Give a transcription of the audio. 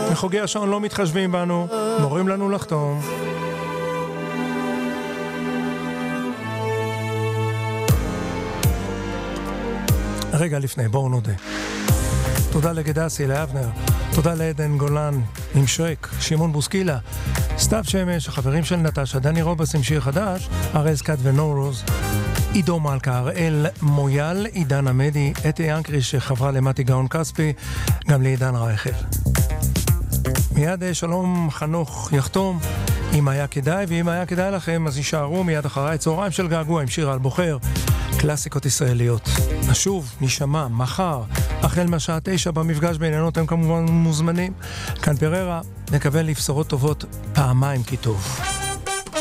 מחוגי השעון לא מתחשבים בנו, מורים לנו לחתום. רגע לפני, בואו נודה. תודה לגדסי, לאבנר, תודה לעדן גולן עם שרק, שמעון בוסקילה, סתיו שמש, החברים של נטשה, דני רובס עם שיר חדש, ארז קאט ונורוז, עידו מלכה, הראל מויאל, עידן עמדי, אתי אנקרי שחברה למתי גאון כספי, גם לעידן רייכל. מיד שלום חנוך יחתום, אם היה כדאי, ואם היה כדאי לכם אז יישארו מיד אחריי צהריים של געגוע עם שיר על בוחר, קלאסיקות ישראליות. נשוב, נשמע, מחר, החל מהשעה 9 במפגש בינינו, אתם כמובן מוזמנים. כאן פררה, נקבל לבשורות טובות פעמיים כי טוב.